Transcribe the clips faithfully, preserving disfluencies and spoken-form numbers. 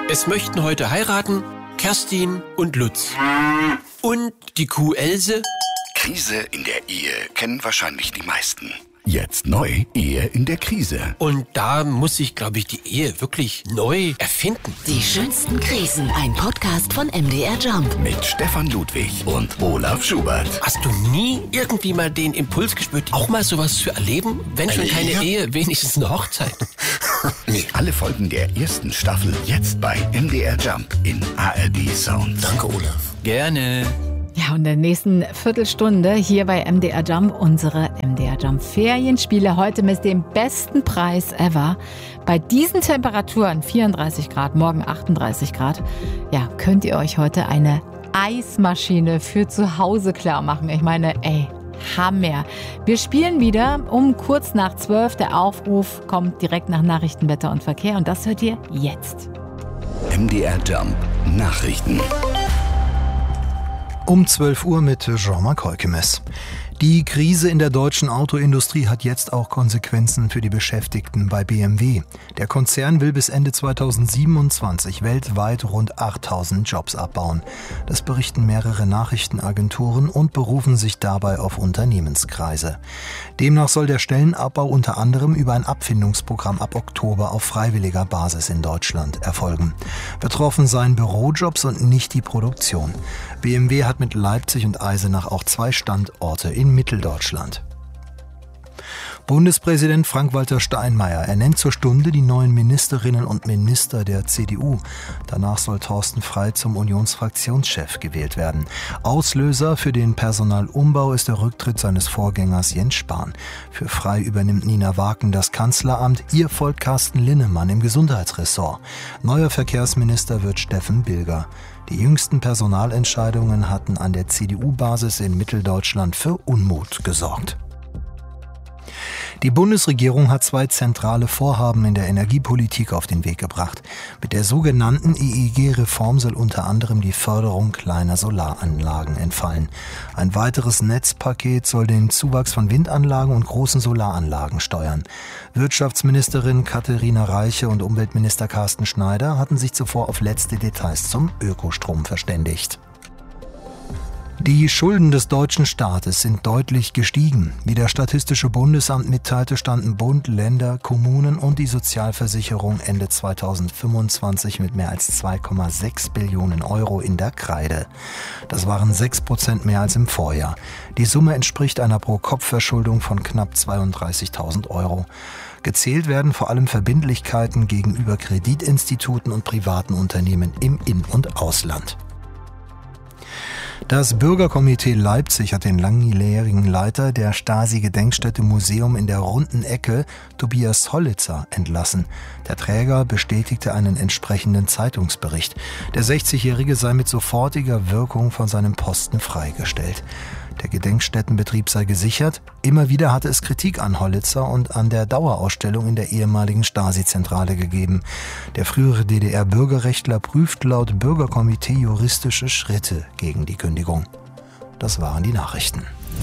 Es möchten heute heiraten Kerstin und Lutz. Und die Kuh Else. Krise in der Ehe kennen wahrscheinlich die meisten. Jetzt neu, Ehe in der Krise. Und da muss sich, glaube ich, die Ehe wirklich neu erfinden. Die schönsten Krisen, ein Podcast von M D R Jump. Mit Stefan Ludwig und Olaf Schubert. Hast du nie irgendwie mal den Impuls gespürt, auch mal sowas zu erleben? Wenn schon keine Ja. Ehe, wenigstens eine Hochzeit. Nee. Alle Folgen der ersten Staffel jetzt bei M D R Jump in A R D Sound. Danke, Olaf. Gerne. Ja, und in der nächsten Viertelstunde hier bei M D R Jump unsere M D R Jump Ferienspiele. Heute mit dem besten Preis ever. Bei diesen Temperaturen, vierunddreißig Grad, morgen achtunddreißig Grad, ja, könnt ihr euch heute eine Eismaschine für zu Hause klar machen. Ich meine, ey, Hammer. Wir spielen wieder um kurz nach zwölf. Der Aufruf kommt direkt nach Nachrichten, Wetter und Verkehr. Und das hört ihr jetzt. M D R Jump Nachrichten. Um zwölf Uhr mit Jean-Marc Heukemes. Die Krise in der deutschen Autoindustrie hat jetzt auch Konsequenzen für die Beschäftigten bei B M W. Der Konzern will bis Ende zweitausendsiebenundzwanzig weltweit rund achttausend Jobs abbauen. Das berichten mehrere Nachrichtenagenturen und berufen sich dabei auf Unternehmenskreise. Demnach soll der Stellenabbau unter anderem über ein Abfindungsprogramm ab Oktober auf freiwilliger Basis in Deutschland erfolgen. Betroffen seien Bürojobs und nicht die Produktion. B M W hat mit Leipzig und Eisenach auch zwei Standorte in Mitteldeutschland. Bundespräsident Frank-Walter Steinmeier ernennt zur Stunde die neuen Ministerinnen und Minister der C D U. Danach soll Thorsten Frey zum Unionsfraktionschef gewählt werden. Auslöser für den Personalumbau ist der Rücktritt seines Vorgängers Jens Spahn. Für Frey übernimmt Nina Waken das Kanzleramt, ihr folgt Carsten Linnemann im Gesundheitsressort. Neuer Verkehrsminister wird Steffen Bilger. Die jüngsten Personalentscheidungen hatten an der C D U-Basis in Mitteldeutschland für Unmut gesorgt. Die Bundesregierung hat zwei zentrale Vorhaben in der Energiepolitik auf den Weg gebracht. Mit der sogenannten E E G-Reform soll unter anderem die Förderung kleiner Solaranlagen entfallen. Ein weiteres Netzpaket soll den Zuwachs von Windanlagen und großen Solaranlagen steuern. Wirtschaftsministerin Katharina Reiche und Umweltminister Carsten Schneider hatten sich zuvor auf letzte Details zum Ökostrom verständigt. Die Schulden des deutschen Staates sind deutlich gestiegen. Wie das Statistische Bundesamt mitteilte, standen Bund, Länder, Kommunen und die Sozialversicherung Ende zweitausendfünfundzwanzig mit mehr als zwei Komma sechs Billionen Euro in der Kreide. Das waren sechs Prozent mehr als im Vorjahr. Die Summe entspricht einer Pro-Kopf-Verschuldung von knapp zweiunddreißigtausend Euro. Gezählt werden vor allem Verbindlichkeiten gegenüber Kreditinstituten und privaten Unternehmen im In- und Ausland. Das Bürgerkomitee Leipzig hat den langjährigen Leiter der Stasi-Gedenkstätte Museum in der Runden Ecke, Tobias Hollitzer, entlassen. Der Träger bestätigte einen entsprechenden Zeitungsbericht. Der sechzigjährige sei mit sofortiger Wirkung von seinem Posten freigestellt. Der Gedenkstättenbetrieb sei gesichert. Immer wieder hatte es Kritik an Hollitzer und an der Dauerausstellung in der ehemaligen Stasi-Zentrale gegeben. Der frühere D D R-Bürgerrechtler prüft laut Bürgerkomitee juristische Schritte gegen die Kündigung. Das waren die Nachrichten.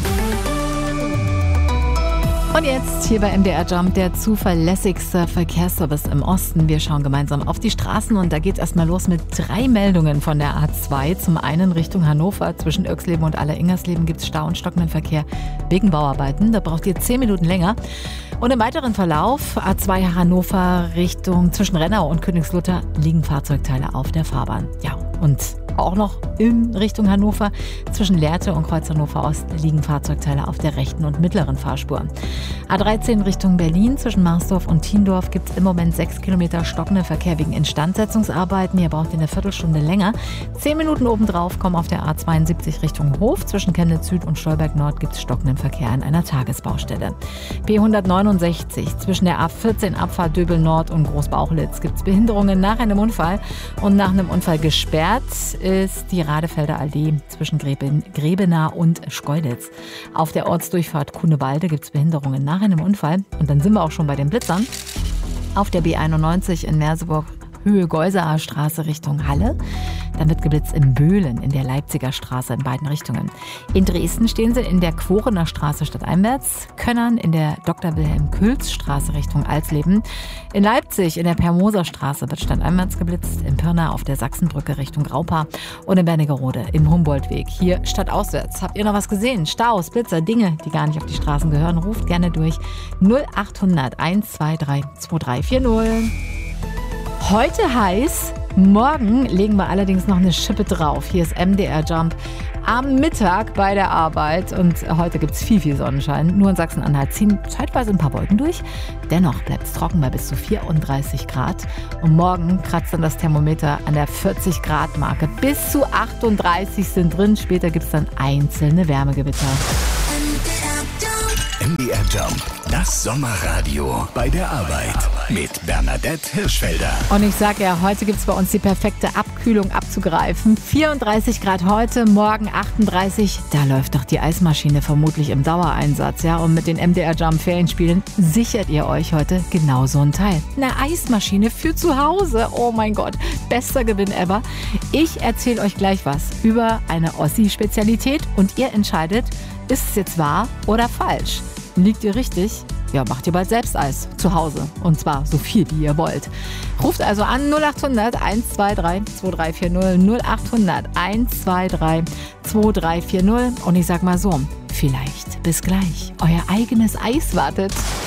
Und jetzt hier bei M D R Jump der zuverlässigste Verkehrsservice im Osten. Wir schauen gemeinsam auf die Straßen und da geht's erstmal los mit drei Meldungen von der A zwei. Zum einen Richtung Hannover. Zwischen Irxleben und Aller-Ingersleben gibt's Stau und stockenden Verkehr wegen Bauarbeiten. Da braucht ihr zehn Minuten länger. Und im weiteren Verlauf A zwei Hannover Richtung zwischen Rennau und Königslutter liegen Fahrzeugteile auf der Fahrbahn. Ja, und auch noch in Richtung Hannover. Zwischen Lehrte und Kreuz Hannover Ost liegen Fahrzeugteile auf der rechten und mittleren Fahrspur. A dreizehn Richtung Berlin. Zwischen Marsdorf und Thiendorf gibt es im Moment sechs Kilometer stockenden Verkehr wegen Instandsetzungsarbeiten. Ihr braucht eine Viertelstunde länger. Zehn Minuten obendrauf kommen auf der A zweiundsiebzig Richtung Hof. Zwischen Chemnitz Süd und Stolberg Nord gibt es stockenden Verkehr an einer Tagesbaustelle. B hundertneunundsechzig. Zwischen der A vierzehn Abfahrt Döbel Nord und Großbauchlitz gibt es Behinderungen nach einem Unfall. Und nach einem Unfall gesperrt ist die Radefelder Allee zwischen Greben, Grebenau und Schkeuditz. Auf der Ortsdurchfahrt Kunewalde gibt es Behinderungen nach einem Unfall. Und dann sind wir auch schon bei den Blitzern. Auf der B einundneunzig in Merseburg Höhe Geuseer Straße Richtung Halle. Dann wird geblitzt in Böhlen in der Leipziger Straße in beiden Richtungen. In Dresden stehen sie in der Quorener Straße stadteinwärts, Könnern in der Doktor Wilhelm Külz Straße Richtung Alsleben. In Leipzig in der Permoser Straße wird stadteinwärts geblitzt, in Pirna auf der Sachsenbrücke Richtung Graupa und in Wernigerode im Humboldtweg. Hier stadtauswärts. Habt ihr noch was gesehen? Staus, Blitzer, Dinge, die gar nicht auf die Straßen gehören? Ruft gerne durch null acht hundert eins zwei drei zwei drei vier null. Heute heiß, morgen legen wir allerdings noch eine Schippe drauf. Hier ist M D R Jump am Mittag bei der Arbeit und heute gibt es viel, viel Sonnenschein. Nur in Sachsen-Anhalt ziehen zeitweise ein paar Wolken durch. Dennoch bleibt es trocken bei bis zu vierunddreißig Grad. Und morgen kratzt dann das Thermometer an der vierzig Grad Marke. Bis zu achtunddreißig sind drin. Später gibt es dann einzelne Wärmegewitter. M D R Jump, das Sommerradio bei der Arbeit mit Bernadette Hirschfelder. Und ich sage ja, heute gibt es bei uns die perfekte Abkühlung abzugreifen. vierunddreißig Grad heute, morgen achtunddreißig. Da läuft doch die Eismaschine vermutlich im Dauereinsatz. Ja? Und mit den M D R Jump Ferienspielen sichert ihr euch heute genau so ein Teil. Eine Eismaschine für zu Hause. Oh mein Gott, bester Gewinn ever. Ich erzähle euch gleich was über eine Ossi-Spezialität und ihr entscheidet, ist es jetzt wahr oder falsch? Liegt ihr richtig? Ja, macht ihr bald selbst Eis zu Hause. Und zwar so viel, wie ihr wollt. Ruft also an null acht hundert eins zwei drei zwei drei vier null, null acht hundert eins zwei drei zwei drei vier null. Und ich sag mal so, vielleicht bis gleich. Euer eigenes Eis wartet.